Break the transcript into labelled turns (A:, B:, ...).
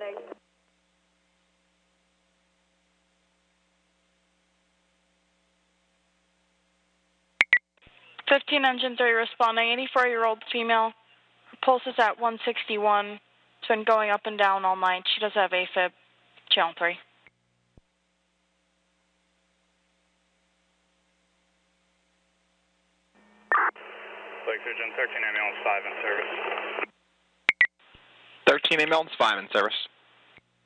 A: 15 engine 3 responding, 84-year-old female. Her pulse is at 161. It's been going up and down all night. She does have AFib, channel 3.
B: Lake Surgeon, 13 ambulance 5 in service.
C: 13 ambulance 5 in service.